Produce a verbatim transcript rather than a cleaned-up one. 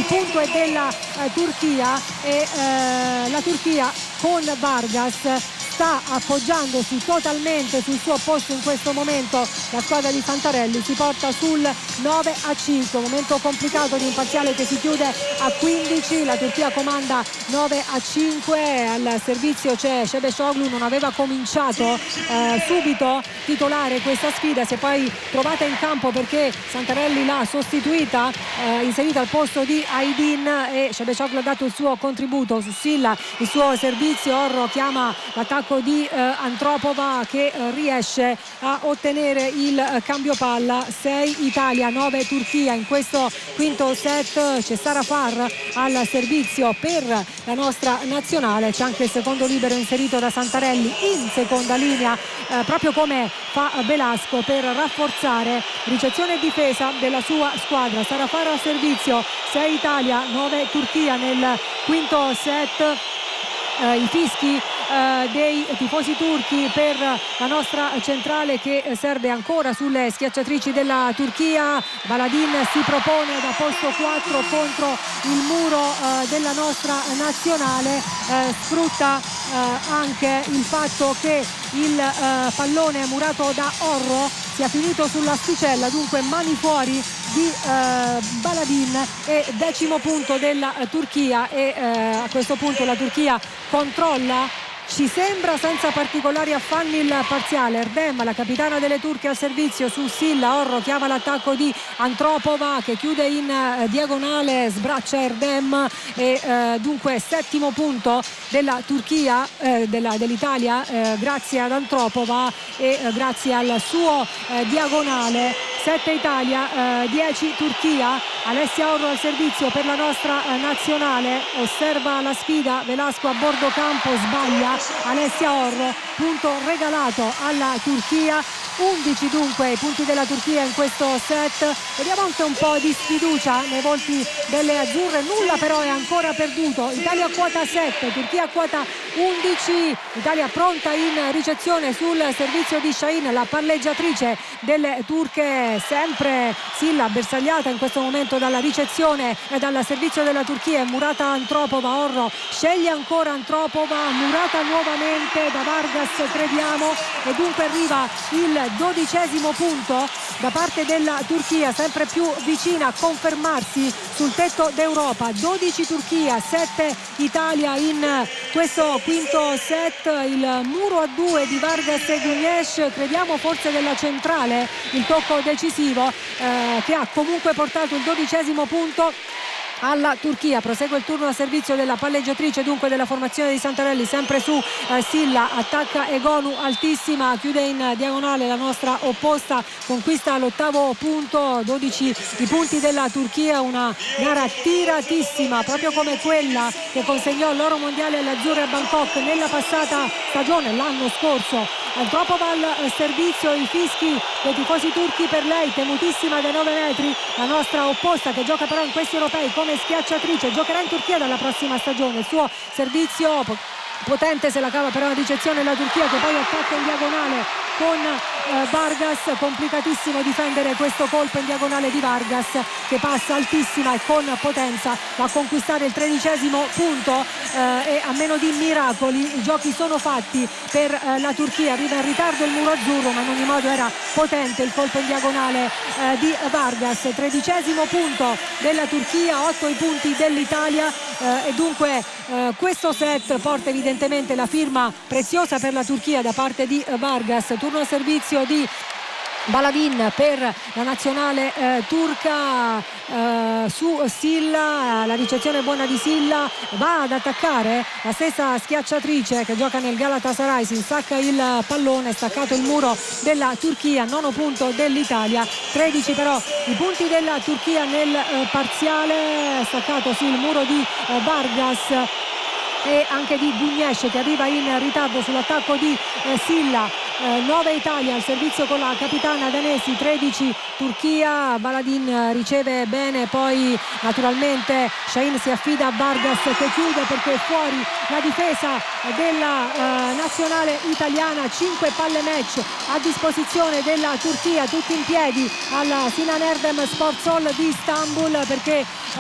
il punto è della eh, Turchia e eh, la Turchia con Vargas sta appoggiandosi totalmente sul suo posto in questo momento. La squadra di Santarelli si porta sul nove a cinque, momento complicato di un parziale che si chiude a quindici. La Turchia comanda nove a cinque, al servizio c'è Şebeşoğlu, non aveva cominciato eh, subito titolare questa sfida, si è poi trovata in campo perché Santarelli l'ha sostituita, eh, inserita al posto di Aydin, e Şebeşoğlu ha dato il suo contributo su Silla, il suo servizio. Orro chiama l'attacco di eh, Antropova che eh, riesce a ottenere il eh, cambio palla. sei Italia, nove Turchia in questo quinto set. C'è Sara Farr al servizio per la nostra nazionale, c'è anche il secondo libero inserito da Santarelli in seconda linea, eh, proprio come fa Velasco, per rafforzare ricezione e difesa della sua squadra. Sara Farr al servizio, sei Italia, nove Turchia nel quinto set. Uh, i fischi uh, dei tifosi turchi per la nostra centrale che serve ancora sulle schiacciatrici della Turchia. Baladin si propone da posto quattro contro il muro uh, della nostra nazionale, uh, sfrutta uh, anche il fatto che il uh, pallone murato da Orro sia finito sull'asticella, dunque mani fuori di eh, Baladin e decimo punto della eh, Turchia e eh, a questo punto la Turchia controlla, ci sembra senza particolari affanni, il parziale. Erdem, la capitana delle turche al servizio su Silla. Orro chiama l'attacco di Antropova che chiude in eh, diagonale, sbraccia Erdem e eh, dunque settimo punto della Turchia, eh, della, dell'Italia eh, grazie ad Antropova e eh, grazie al suo eh, diagonale. sette Italia, eh, dieci Turchia. Alessia Orro al servizio per la nostra eh, nazionale, osserva la sfida Velasco a bordo campo, sbaglia. Alessia Orro, punto regalato alla Turchia. undici dunque i punti della Turchia in questo set. Vediamo anche un po' di sfiducia nei volti delle azzurre, nulla però è ancora perduto. Italia a quota sette, Turchia a quota undici. Italia pronta in ricezione sul servizio di Şahin, la palleggiatrice delle turche, sempre Silla bersagliata in questo momento dalla ricezione e dal servizio della Turchia. È murata Antropova, Orro sceglie ancora Antropova, murata nuovamente da Vargas, crediamo, e dunque arriva il dodicesimo punto da parte della Turchia, sempre più vicina a confermarsi sul tetto d'Europa. dodici Turchia, sette Italia in questo quinto set. Il muro a due di Vargas e Gunesh, crediamo forse della centrale, il tocco decisivo eh, che ha comunque portato il dodicesimo punto alla Turchia. Prosegue il turno a servizio della palleggiatrice dunque della formazione di Santarelli, sempre su eh, Silla, attacca Egonu altissima, chiude in diagonale la nostra opposta, conquista l'ottavo punto. dodici i punti della Turchia, una gara tiratissima proprio come quella che consegnò l'oro mondiale alle azzurre a Bangkok nella passata stagione, l'anno scorso. Antropova al servizio, i fischi dei tifosi turchi per lei, temutissima dai nove metri, la nostra opposta che gioca però in questi europei come schiacciatrice, giocherà in Turchia dalla prossima stagione. Il suo servizio potente, se la cava però la ricezione la Turchia che poi attacca in diagonale con eh, Vargas. Complicatissimo difendere questo colpo in diagonale di Vargas che passa altissima e con potenza a conquistare il tredicesimo punto eh, e a meno di miracoli i giochi sono fatti per eh, la Turchia. Arriva in ritardo il muro azzurro, ma in ogni modo era potente il colpo in diagonale eh, di Vargas. Tredicesimo punto della Turchia, otto i punti dell'Italia eh, e dunque eh, questo set porta evidentemente la firma preziosa per la Turchia da parte di Vargas. Turno a servizio di Baladin per la nazionale eh, turca eh, su Silla, la ricezione buona di Silla, va ad attaccare la stessa schiacciatrice che gioca nel Galatasaray, si insacca il pallone, staccato il muro della Turchia, nono punto dell'Italia. tredici però i punti della Turchia nel eh, parziale, staccato sul muro di eh, Vargas e anche di Gunesh che arriva in ritardo sull'attacco di eh, Silla. eh, nove Italia al servizio con la capitana danesi, tredici Turchia. Baladin riceve bene, poi naturalmente Şahin si affida a Vargas che chiude perché è fuori la difesa della eh, nazionale italiana. Cinque palle match a disposizione della Turchia, tutti in piedi alla Sinan Erdem Sports Hall di Istanbul, perché